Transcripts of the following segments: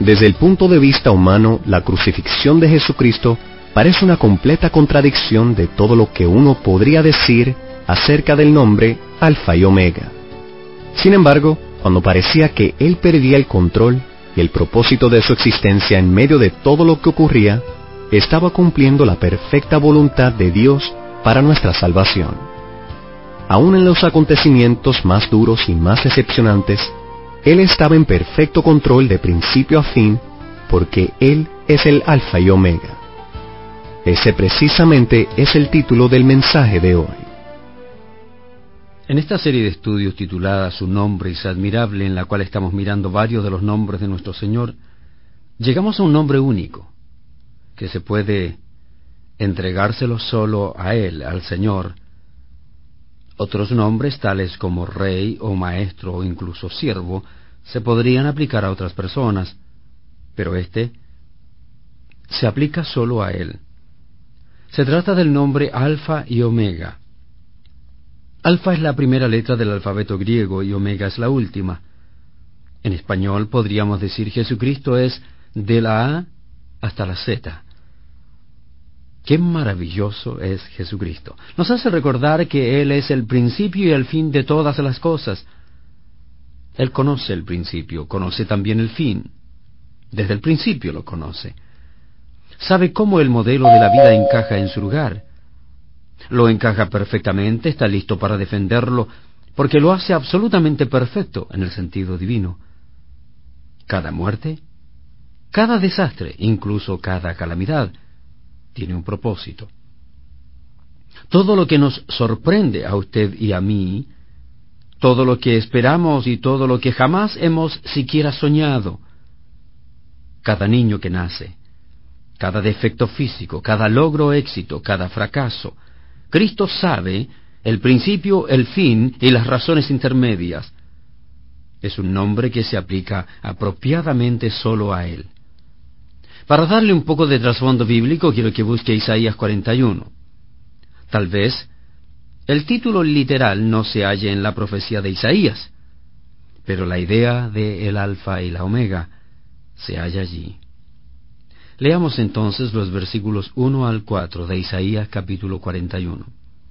Desde el punto de vista humano, la crucifixión de Jesucristo parece una completa contradicción de todo lo que uno podría decir acerca del nombre Alfa y Omega. Sin embargo, cuando parecía que Él perdía el control y el propósito de su existencia en medio de todo lo que ocurría, estaba cumpliendo la perfecta voluntad de Dios para nuestra salvación. Aún en los acontecimientos más duros y más decepcionantes, Él estaba en perfecto control de principio a fin, porque Él es el Alfa y Omega. Ese precisamente es el título del mensaje de hoy. En esta serie de estudios titulada Su nombre es admirable, en la cual estamos mirando varios de los nombres de nuestro Señor, llegamos a un nombre único, que se puede entregárselo solo a Él, al Señor. Otros nombres, tales como Rey o Maestro o incluso Siervo, se podrían aplicar a otras personas, pero este se aplica solo a Él. Se trata del nombre Alfa y Omega. Alfa es la primera letra del alfabeto griego y Omega es la última. En español podríamos decir Jesucristo es de la A hasta la Z. ¡Qué maravilloso es Jesucristo! Nos hace recordar que Él es el principio y el fin de todas las cosas. Él conoce el principio, conoce también el fin. Desde el principio lo conoce. Sabe cómo el modelo de la vida encaja en su lugar. Lo encaja perfectamente, está listo para defenderlo, porque lo hace absolutamente perfecto en el sentido divino. Cada muerte, cada desastre, incluso cada calamidad, tiene un propósito. Todo lo que nos sorprende a usted y a mí, todo lo que esperamos y todo lo que jamás hemos siquiera soñado, cada niño que nace, cada defecto físico, cada logro o éxito, cada fracaso, Cristo sabe el principio, el fin y las razones intermedias. Es un nombre que se aplica apropiadamente solo a Él. Para darle un poco de trasfondo bíblico, quiero que busque Isaías 41. Tal vez el título literal no se halle en la profecía de Isaías, pero la idea de el Alfa y la Omega se halla allí. Leamos entonces los versículos 1 al 4 de Isaías capítulo 41.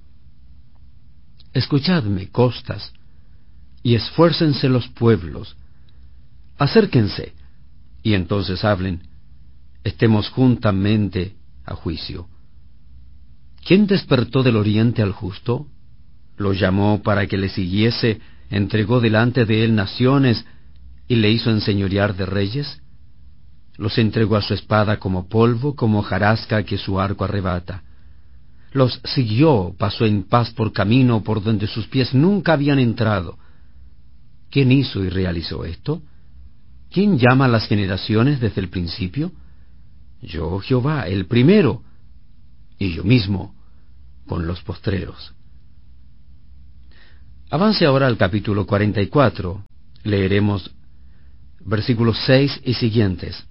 Escuchadme, costas, y esfuércense los pueblos. Acérquense, y entonces hablen. Estemos juntamente a juicio. ¿Quién despertó del oriente al justo? Lo llamó para que le siguiese, entregó delante de él naciones, y le hizo enseñorear de reyes. Los entregó a su espada como polvo, como hojarasca que su arco arrebata. Los siguió, pasó en paz por camino por donde sus pies nunca habían entrado. ¿Quién hizo y realizó esto? ¿Quién llama a las generaciones desde el principio? Yo, Jehová, el primero, y yo mismo, con los postreros. Avance ahora al capítulo 44. Leeremos versículos 6 y siguientes.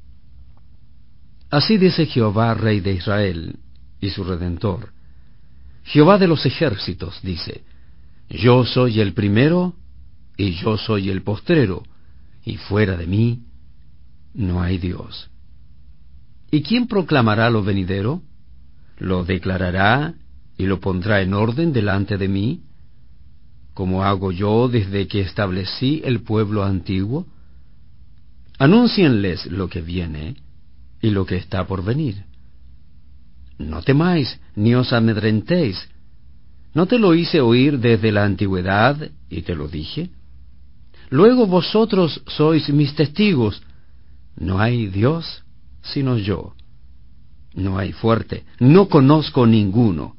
Así dice Jehová, Rey de Israel, y su Redentor. Jehová de los ejércitos dice, yo soy el primero, y yo soy el postrero, y fuera de mí no hay Dios. ¿Y quién proclamará lo venidero? ¿Lo declarará y lo pondrá en orden delante de mí? ¿Como hago yo desde que establecí el pueblo antiguo? Anúncienles lo que viene y lo que está por venir. No temáis, ni os amedrentéis. ¿No te lo hice oír desde la antigüedad, y te lo dije? Luego vosotros sois mis testigos. No hay Dios sino yo. No hay fuerte, no conozco ninguno.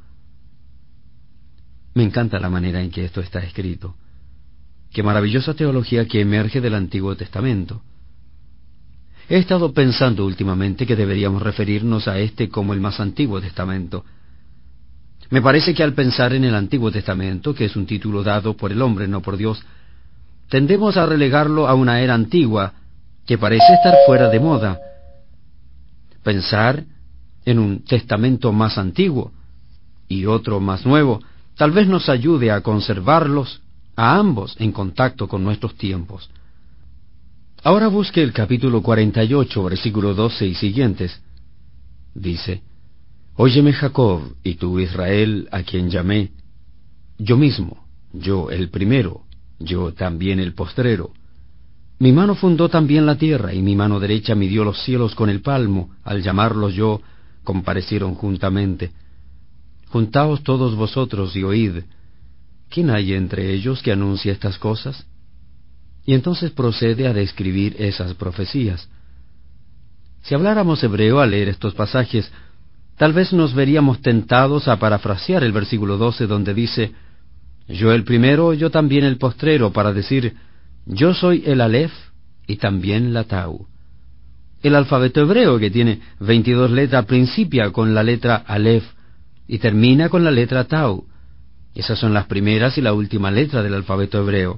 Me encanta la manera en que esto está escrito. Qué maravillosa teología que emerge del Antiguo Testamento. He estado pensando últimamente que deberíamos referirnos a este como el más Antiguo Testamento. Me parece que al pensar en el Antiguo Testamento, que es un título dado por el hombre, no por Dios, tendemos a relegarlo a una era antigua que parece estar fuera de moda. Pensar en un testamento más antiguo y otro más nuevo tal vez nos ayude a conservarlos a ambos en contacto con nuestros tiempos. Ahora busque el capítulo 48, versículo 12 y siguientes. Dice: Óyeme, Jacob, y tú, Israel, a quien llamé, yo mismo, yo el primero, yo también el postrero. Mi mano fundó también la tierra, y mi mano derecha midió los cielos con el palmo. Al llamarlos yo, comparecieron juntamente. Juntaos todos vosotros y oíd. ¿Quién hay entre ellos que anuncie estas cosas? Y entonces procede a describir esas profecías. Si habláramos hebreo al leer estos pasajes, tal vez nos veríamos tentados a parafrasear el versículo 12, donde dice: yo el primero, yo también el postrero, para decir: yo soy el Aleph y también la Tau. El alfabeto hebreo, que tiene 22 letras, principia con la letra Aleph y termina con la letra Tau. Esas son las primeras y la última letra del alfabeto hebreo.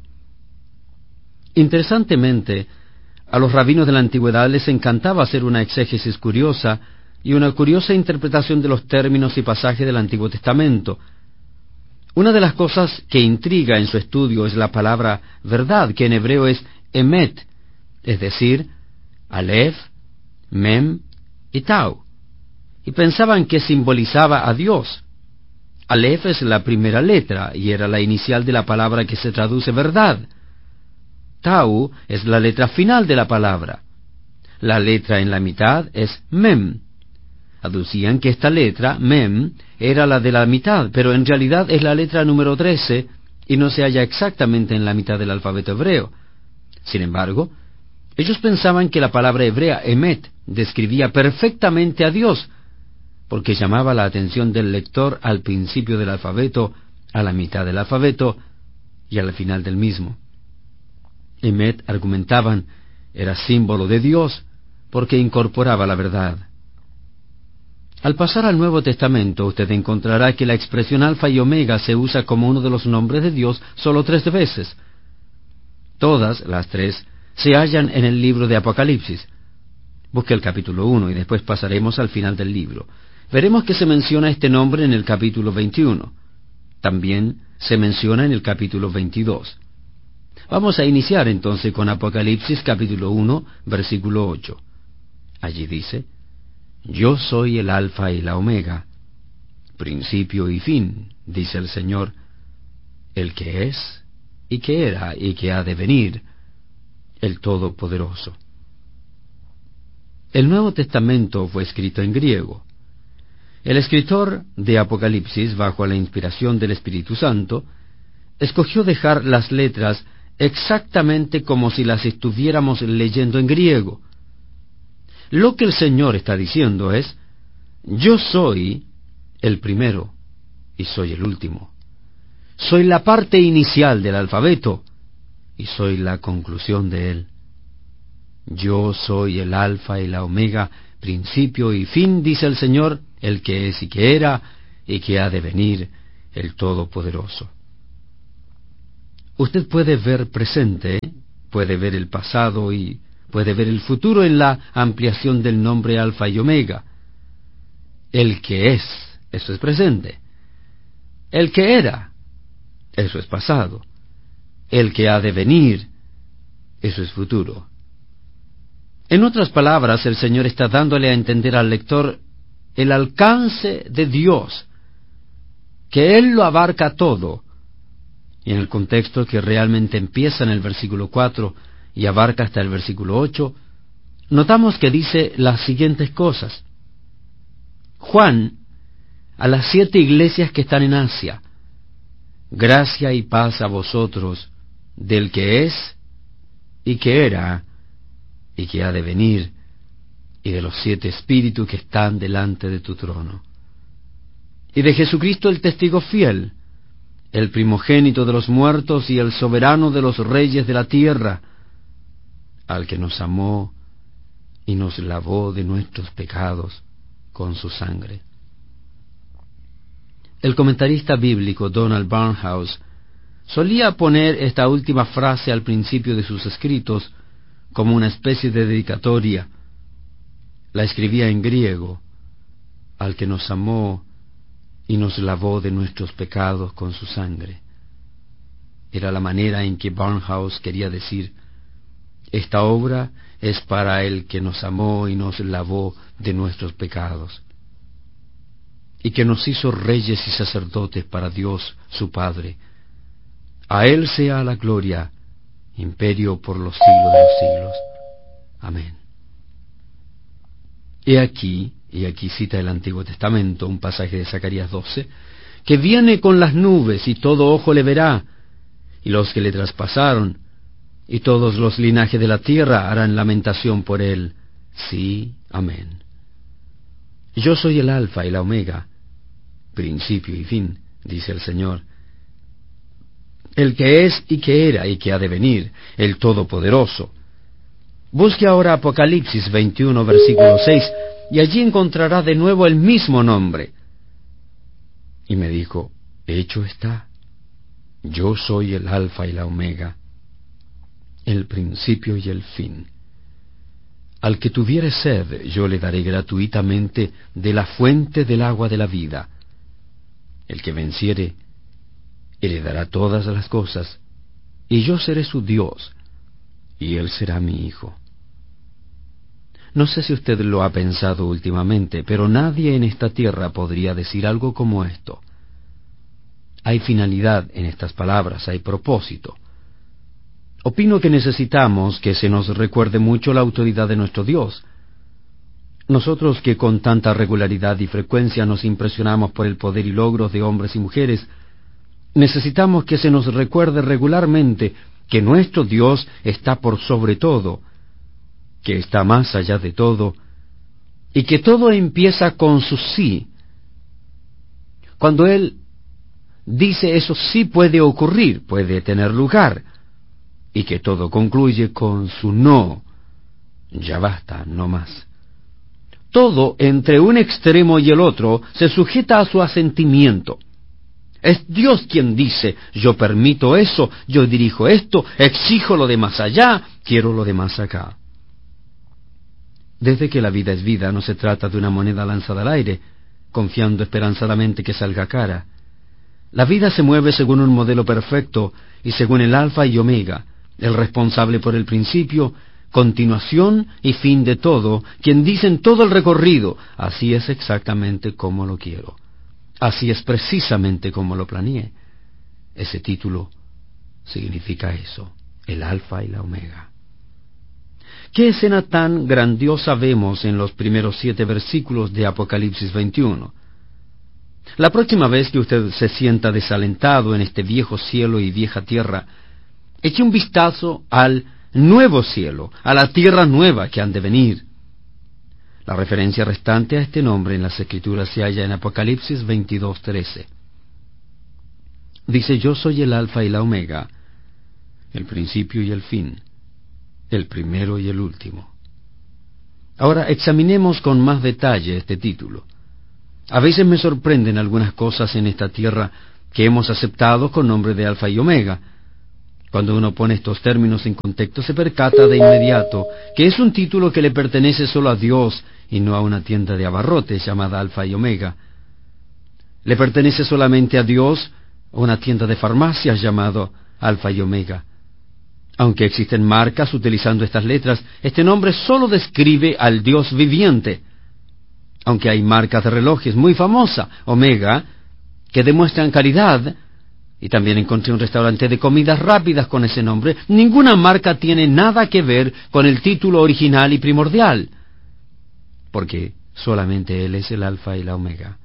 Interesantemente, a los rabinos de la antigüedad les encantaba hacer una exégesis curiosa y una curiosa interpretación de los términos y pasajes del Antiguo Testamento. Una de las cosas que intriga en su estudio es la palabra verdad, que en hebreo es emet, es decir, Aleph, Mem y Tau, y pensaban que simbolizaba a Dios. Aleph es la primera letra y era la inicial de la palabra que se traduce verdad. Tau es la letra final de la palabra. La letra en la mitad es Mem. Aducían que esta letra, Mem, era la de la mitad, pero en realidad es la letra número 13 y no se halla exactamente en la mitad del alfabeto hebreo. Sin embargo, ellos pensaban que la palabra hebrea emet describía perfectamente a Dios, porque llamaba la atención del lector al principio del alfabeto, a la mitad del alfabeto y al final del mismo. Emet, argumentaban, era símbolo de Dios, porque incorporaba la verdad. Al pasar al Nuevo Testamento, usted encontrará que la expresión alfa y omega se usa como uno de los nombres de Dios solo 3 veces. Todas las 3 se hallan en el libro de Apocalipsis. Busque el capítulo 1 y después pasaremos al final del libro. Veremos que se menciona este nombre en el capítulo 21. También se menciona en el capítulo 22. Vamos a iniciar entonces con Apocalipsis capítulo 1, versículo 8. Allí dice: yo soy el alfa y la omega, principio y fin, dice el Señor, el que es, y que era, y que ha de venir, el Todopoderoso. El Nuevo Testamento fue escrito en griego. El escritor de Apocalipsis, bajo la inspiración del Espíritu Santo, escogió dejar las letras exactamente como si las estuviéramos leyendo en griego. Lo que el Señor está diciendo es: yo soy el primero y soy el último. Soy la parte inicial del alfabeto y soy la conclusión de él. Yo soy el alfa y la omega, principio y fin, dice el Señor, el que es y que era y que ha de venir, el Todopoderoso. Usted puede ver presente, puede ver el pasado y puede ver el futuro en la ampliación del nombre alfa y omega. El que es, eso es presente. El que era, eso es pasado. El que ha de venir, eso es futuro. En otras palabras, el Señor está dándole a entender al lector el alcance de Dios, que Él lo abarca todo. Y en el contexto que realmente empieza en el versículo 4 y abarca hasta el versículo 8, notamos que dice las siguientes cosas. Juan, a las 7 iglesias que están en Asia: gracia y paz a vosotros, del que es, y que era, y que ha de venir, y de los 7 espíritus que están delante de tu trono. Y de Jesucristo el testigo fiel, el primogénito de los muertos y el soberano de los reyes de la tierra, al que nos amó y nos lavó de nuestros pecados con su sangre. El comentarista bíblico Donald Barnhouse solía poner esta última frase al principio de sus escritos como una especie de dedicatoria. La escribía en griego: al que nos amó y nos lavó de nuestros pecados con su sangre. Era la manera en que Barnhouse quería decir: Esta obra es para el que nos amó y nos lavó de nuestros pecados, y que nos hizo reyes y sacerdotes para Dios su Padre. A Él sea la gloria, imperio por los siglos de los siglos. Amén. Y aquí cita el Antiguo Testamento, un pasaje de Zacarías 12, que viene con las nubes y todo ojo le verá, y los que le traspasaron, y todos los linajes de la tierra harán lamentación por él. Sí, amén. Yo soy el Alfa y la Omega, principio y fin, dice el Señor, el que es y que era y que ha de venir, el Todopoderoso. Busque ahora Apocalipsis 21, versículo 6, y allí encontrará de nuevo el mismo nombre. Y me dijo, hecho está, yo soy el Alfa y la Omega, el principio y el fin. Al que tuviere sed, yo le daré gratuitamente de la fuente del agua de la vida. El que venciere, heredará todas las cosas, y yo seré su Dios, y él será mi hijo. No sé si usted lo ha pensado últimamente, pero nadie en esta tierra podría decir algo como esto. Hay finalidad en estas palabras, hay propósito. Opino que necesitamos que se nos recuerde mucho la autoridad de nuestro Dios. Nosotros que con tanta regularidad y frecuencia nos impresionamos por el poder y logros de hombres y mujeres, necesitamos que se nos recuerde regularmente que nuestro Dios está por sobre todo, que está más allá de todo, y que todo empieza con su sí. Cuando Él dice eso sí puede ocurrir, puede tener lugar, y que todo concluye con su no. Ya basta, no más. Todo entre un extremo y el otro se sujeta a su asentimiento. Es Dios quien dice, yo permito eso, yo dirijo esto, exijo lo de más allá, quiero lo de más acá. Desde que la vida es vida, no se trata de una moneda lanzada al aire, confiando esperanzadamente que salga cara. La vida se mueve según un modelo perfecto y según el Alfa y Omega, el responsable por el principio, continuación y fin de todo, quien dice en todo el recorrido, así es exactamente como lo quiero, así es precisamente como lo planeé. Ese título significa eso, el Alfa y la Omega. ¿Qué escena tan grandiosa vemos en los primeros 7 versículos de Apocalipsis 21? La próxima vez que usted se sienta desalentado en este viejo cielo y vieja tierra, eche un vistazo al nuevo cielo, a la tierra nueva que han de venir. La referencia restante a este nombre en las Escrituras se halla en Apocalipsis 22:13. Dice, yo soy el Alfa y la Omega, el principio y el fin, el primero y el último. Ahora examinemos con más detalle este título. A veces me sorprenden algunas cosas en esta tierra que hemos aceptado con nombre de Alfa y Omega. Cuando uno pone estos términos en contexto, se percata de inmediato que es un título que le pertenece solo a Dios y no a una tienda de abarrotes llamada Alfa y Omega. Le pertenece solamente a Dios una tienda de farmacias llamado Alfa y Omega. Aunque existen marcas utilizando estas letras, este nombre solo describe al Dios viviente. Aunque hay marcas de relojes muy famosa, Omega, que demuestran calidad, y también encontré un restaurante de comidas rápidas con ese nombre, ninguna marca tiene nada que ver con el título original y primordial, porque solamente Él es el Alfa y la Omega.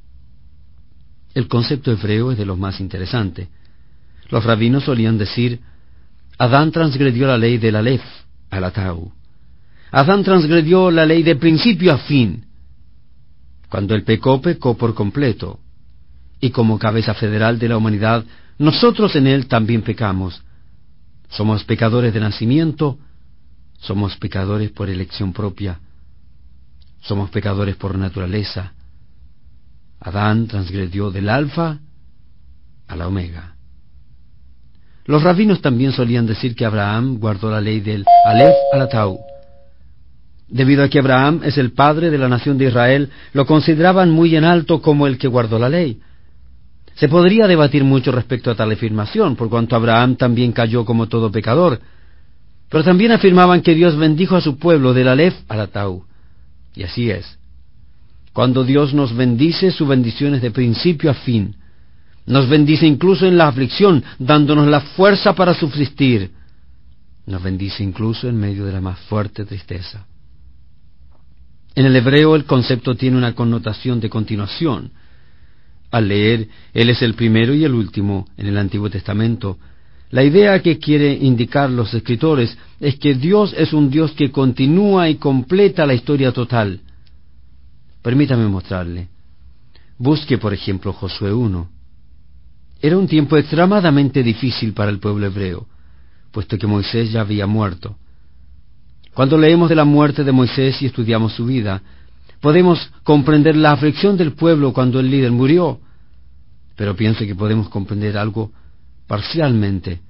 El concepto hebreo es de los más interesantes. Los rabinos solían decir, Adán transgredió la ley del Aleph al Atau. Adán transgredió la ley de principio a fin. Cuando él pecó, pecó por completo. Y como cabeza federal de la humanidad, nosotros en él también pecamos. Somos pecadores de nacimiento, somos pecadores por elección propia, somos pecadores por naturaleza. Adán transgredió del Alfa a la Omega. Los rabinos también solían decir que Abraham guardó la ley del Aleph al Atau. Debido a que Abraham es el padre de la nación de Israel, lo consideraban muy en alto como el que guardó la ley. Se podría debatir mucho respecto a tal afirmación, por cuanto Abraham también cayó como todo pecador. Pero también afirmaban que Dios bendijo a su pueblo del Aleph al Atau. Y así es. Cuando Dios nos bendice, su bendición es de principio a fin. Nos bendice incluso en la aflicción, dándonos la fuerza para subsistir. Nos bendice incluso en medio de la más fuerte tristeza. En el hebreo el concepto tiene una connotación de continuación. Al leer, Él es el primero y el último en el Antiguo Testamento, la idea que quiere indicar los escritores es que Dios es un Dios que continúa y completa la historia total. Permítame mostrarle. Busque, por ejemplo, Josué 1. Era un tiempo extremadamente difícil para el pueblo hebreo, puesto que Moisés ya había muerto. Cuando leemos de la muerte de Moisés y estudiamos su vida, podemos comprender la aflicción del pueblo cuando el líder murió, pero pienso que podemos comprender algo parcialmente.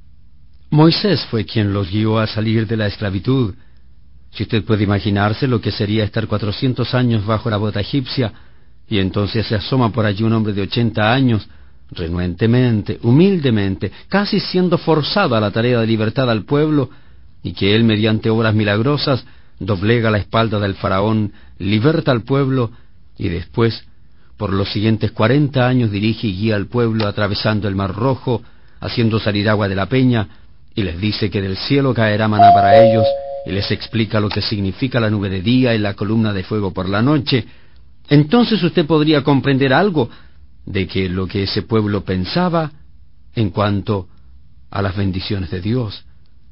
Moisés fue quien los guió a salir de la esclavitud. Si usted puede imaginarse lo que sería estar 400 años bajo la bota egipcia, y entonces se asoma por allí un hombre de 80 años, renuentemente, humildemente, casi siendo forzado a la tarea de libertad al pueblo, y que él, mediante obras milagrosas, doblega la espalda del faraón, liberta al pueblo, y después, por los siguientes 40 años dirige y guía al pueblo atravesando el Mar Rojo, haciendo salir agua de la peña, y les dice que del cielo caerá maná para ellos, y les explica lo que significa la nube de día y la columna de fuego por la noche. Entonces usted podría comprender algo de que lo que ese pueblo pensaba en cuanto a las bendiciones de Dios.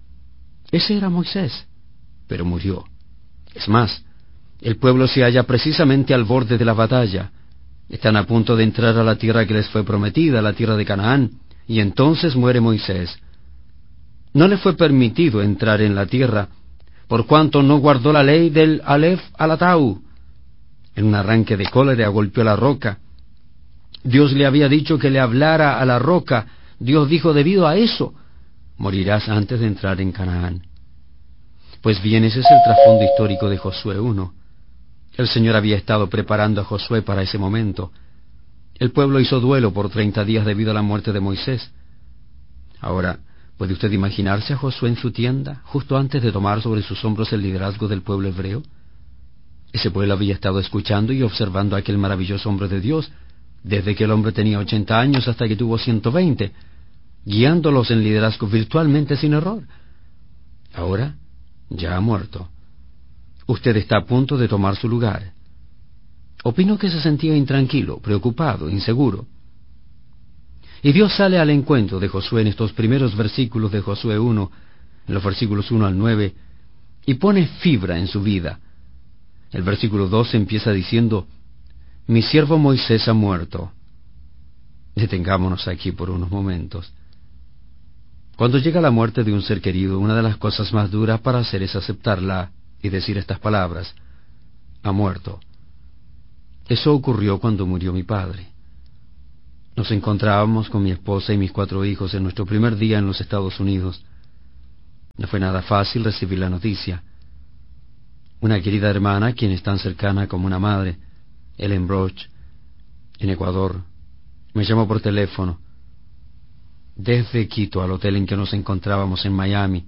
Ese era Moisés, pero murió. Es más, el pueblo se halla precisamente al borde de la batalla. Están a punto de entrar a la tierra que les fue prometida, la tierra de Canaán, y entonces muere Moisés. No le fue permitido entrar en la tierra, por cuanto no guardó la ley del Aleph al Atau. En un arranque de cólera golpeó la roca. Dios le había dicho que le hablara a la roca. Dios dijo, debido a eso, morirás antes de entrar en Canaán. Pues bien, ese es el trasfondo histórico de Josué 1. El Señor había estado preparando a Josué para ese momento. El pueblo hizo duelo por 30 días debido a la muerte de Moisés. Ahora, ¿puede usted imaginarse a Josué en su tienda, justo antes de tomar sobre sus hombros el liderazgo del pueblo hebreo? Ese pueblo había estado escuchando y observando a aquel maravilloso hombre de Dios, desde que el hombre tenía 80 años hasta que tuvo 120, guiándolos en liderazgo virtualmente sin error. Ahora, ya ha muerto. Usted está a punto de tomar su lugar. Opino que se sentía intranquilo, preocupado, inseguro. Y Dios sale al encuentro de Josué en estos primeros versículos de Josué 1, en los versículos 1 al 9, y pone fibra en su vida. El versículo 2 empieza diciendo, mi siervo Moisés ha muerto. Detengámonos aquí por unos momentos. Cuando llega la muerte de un ser querido, una de las cosas más duras para hacer es aceptarla y decir estas palabras, ha muerto. Eso ocurrió cuando murió mi padre. Nos encontrábamos con mi esposa y mis 4 hijos en nuestro primer día en los Estados Unidos. No fue nada fácil recibir la noticia. Una querida hermana, quien es tan cercana como una madre, Ellen Broch, en Ecuador, me llamó por teléfono desde Quito al hotel en que nos encontrábamos en Miami.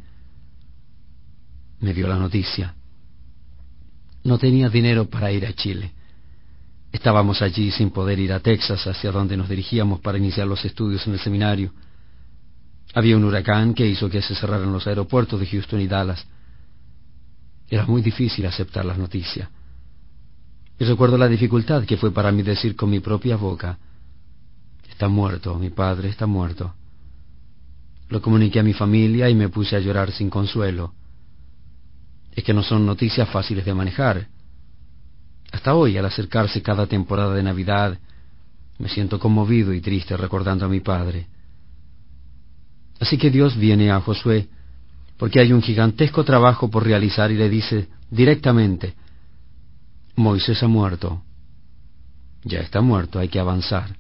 Me dio la noticia. No tenía dinero para ir a Chile. Estábamos allí sin poder ir a Texas, hacia donde nos dirigíamos para iniciar los estudios en el seminario. Había un huracán que hizo que se cerraran los aeropuertos de Houston y Dallas. Era muy difícil aceptar las noticias. Y recuerdo la dificultad que fue para mí decir con mi propia boca, está muerto, mi padre está muerto. Lo comuniqué a mi familia y me puse a llorar sin consuelo. Es que no son noticias fáciles de manejar. Hasta hoy, al acercarse cada temporada de Navidad, me siento conmovido y triste recordando a mi padre. Así que Dios viene a Josué, porque hay un gigantesco trabajo por realizar y le dice directamente, Moisés ha muerto. Ya está muerto, hay que avanzar.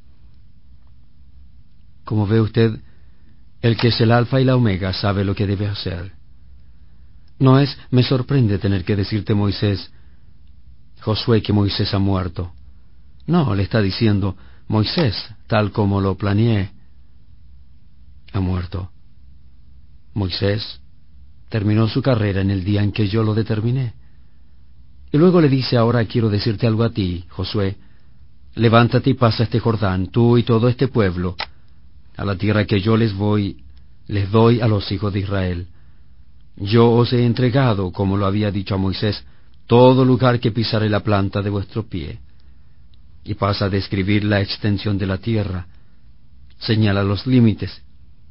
Como ve usted, el que es el alfa y la omega sabe lo que debe hacer. No es, me sorprende tener que decirte, Moisés, Josué, que Moisés ha muerto. No, le está diciendo, Moisés, tal como lo planeé, ha muerto. Moisés, terminó su carrera en el día en que yo lo determiné. Y luego le dice: ahora quiero decirte algo a ti, Josué. Levántate y pasa este Jordán, tú y todo este pueblo, a la tierra que yo les doy a los hijos de Israel. Yo os he entregado, como lo había dicho a Moisés, todo lugar que pisare la planta de vuestro pie. Y pasa a describir la extensión de la tierra. Señala los límites.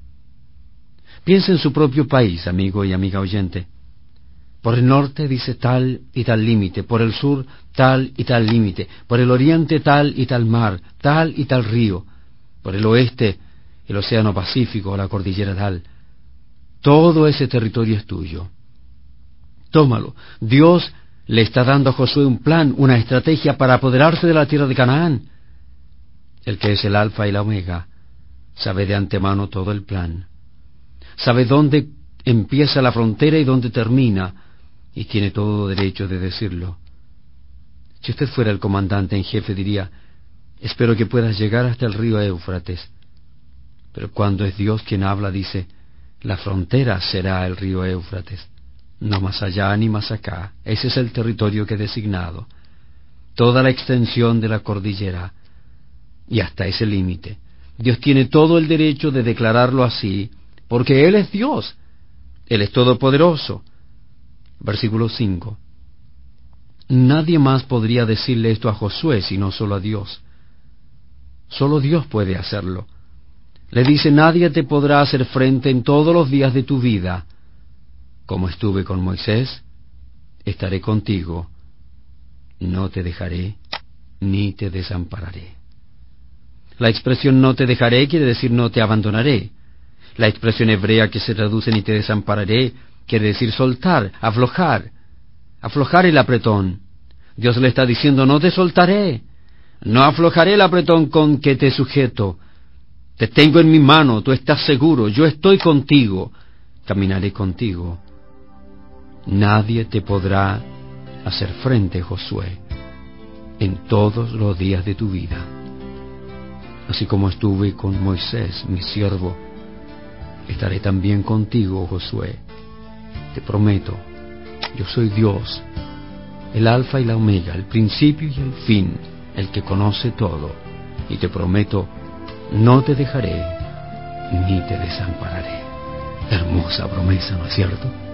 Piensa en su propio país, amigo y amiga oyente. Por el norte dice tal y tal límite, por el sur tal y tal límite, por el oriente tal y tal mar, tal y tal río, por el oeste el océano Pacífico o la cordillera tal. Todo ese territorio es tuyo. Tómalo. Dios le está dando a Josué un plan, una estrategia para apoderarse de la tierra de Canaán. El que es el Alfa y la Omega sabe de antemano todo el plan. Sabe dónde empieza la frontera y dónde termina, y tiene todo derecho de decirlo. Si usted fuera el comandante en jefe, diría: espero que puedas llegar hasta el río Éufrates. Pero cuando es Dios quien habla, dice: la frontera será el río Éufrates, no más allá ni más acá. Ese es el territorio que he designado, toda la extensión de la cordillera, y hasta ese límite. Dios tiene todo el derecho de declararlo así, porque Él es Dios, Él es todopoderoso. Versículo 5. Nadie más podría decirle esto a Josué, sino solo a Dios. Solo Dios puede hacerlo. Le dice: nadie te podrá hacer frente en todos los días de tu vida. Como estuve con Moisés, estaré contigo. No te dejaré, ni te desampararé. La expresión no te dejaré quiere decir no te abandonaré. La expresión hebrea que se traduce ni te desampararé quiere decir soltar, aflojar el apretón. Dios le está diciendo: no te soltaré, no aflojaré el apretón con que te sujeto. Te tengo en mi mano, tú estás seguro, yo estoy contigo, caminaré contigo. Nadie te podrá hacer frente, Josué, en todos los días de tu vida. Así como estuve con Moisés, mi siervo, estaré también contigo, Josué. Te prometo, yo soy Dios, el Alfa y la Omega, el principio y el fin, el que conoce todo. Y te prometo, no te dejaré, ni te desampararé. Hermosa promesa, ¿no es cierto?